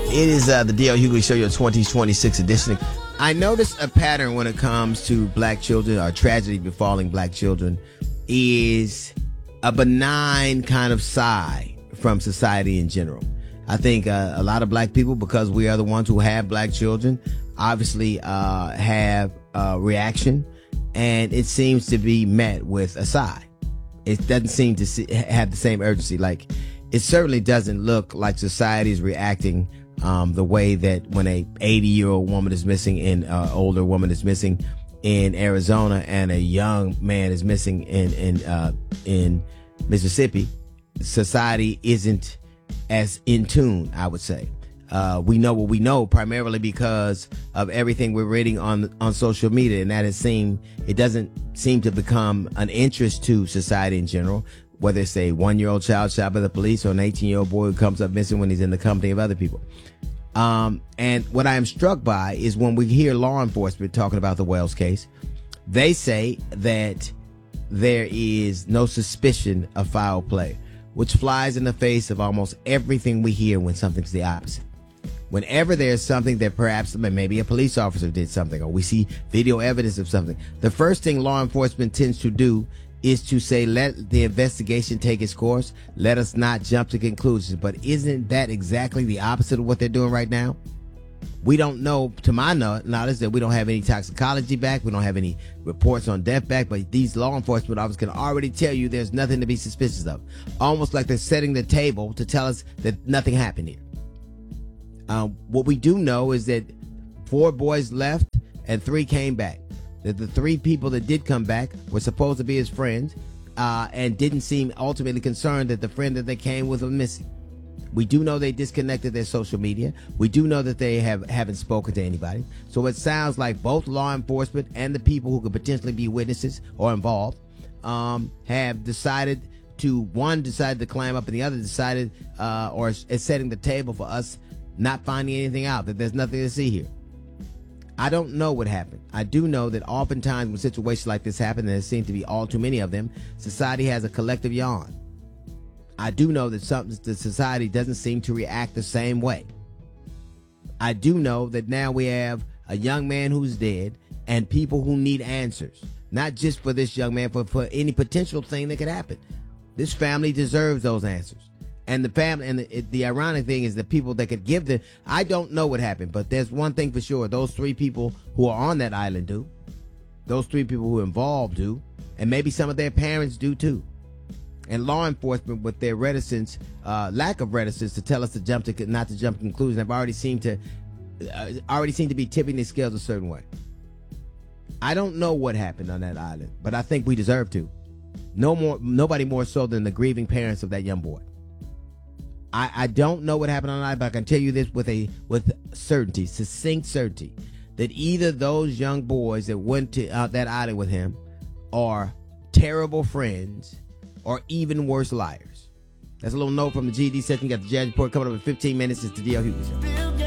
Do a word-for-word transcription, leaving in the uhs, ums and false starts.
It is uh, the D L Hughley Show, your twenty twenty-six edition. I noticed a pattern when it comes to black children, or tragedy befalling black children, is a benign kind of sigh from society in general. I think uh, a lot of black people, because we are the ones who have black children, obviously uh, have a reaction, and it seems to be met with a sigh. It doesn't seem to see, have the same urgency. Like, it certainly doesn't look like society is reacting um, the way that when a eighty-year-old woman is missing and an uh, older woman is missing in Arizona and a young man is missing in in uh, in Mississippi. Society isn't as in tune, I would say. Uh, we know what we know primarily because of everything we're reading on on social media, and that has seemed it doesn't seem to become an interest to society in general. Whether it's a one-year-old child shot by the police or an eighteen-year-old boy who comes up missing when he's in the company of other people. Um, and what I am struck by is when we hear law enforcement talking about the Wells case, they say that there is no suspicion of foul play, which flies in the face of almost everything we hear when something's the opposite. Whenever there's something that perhaps maybe a police officer did something, or we see video evidence of something, the first thing law enforcement tends to do is to say, let the investigation take its course. Let us not jump to conclusions. But isn't that exactly the opposite of what they're doing right now? We don't know, to my knowledge, that we don't have any toxicology back. We don't have any reports on death back. But these law enforcement officers can already tell you there's nothing to be suspicious of. Almost like they're setting the table to tell us that nothing happened here. Um, what we do know is that four boys left and three came back. That the three people that did come back were supposed to be his friends uh, and didn't seem ultimately concerned that the friend that they came with was missing. We do know they disconnected their social media. We do know that they have, haven't spoken to anybody. So it sounds like both law enforcement and the people who could potentially be witnesses or involved um, have decided to, one decided to climb up and the other decided uh, or is, is setting the table for us not finding anything out, that there's nothing to see here. I don't know what happened. I do know that oftentimes when situations like this happen, and there seem to be all too many of them, society has a collective yawn. I do know that some, the society doesn't seem to react the same way. I do know that now we have a young man who's dead and people who need answers. Not just for this young man, but for any potential thing that could happen. This family deserves those answers. And the family, and the, the ironic thing is the people that could give the, I don't know what happened, but there's one thing for sure. Those three people who are on that island do. Those three people who are involved do. And maybe some of their parents do too. And law enforcement, with their reticence, uh, lack of reticence to tell us to jump to, not to jump to conclusions, have already seemed to, uh, already seem to be tipping the scales a certain way. I don't know what happened on that island, but I think we deserve to. No more, nobody more so than the grieving parents of that young boy. I, I don't know what happened on the island, but I can tell you this with a with certainty, succinct certainty, that either those young boys that went to uh, that island with him are terrible friends or even worse liars. That's a little note from the G D section. You got the Jazz Report coming up in fifteen minutes. It's the D L Hughley Show.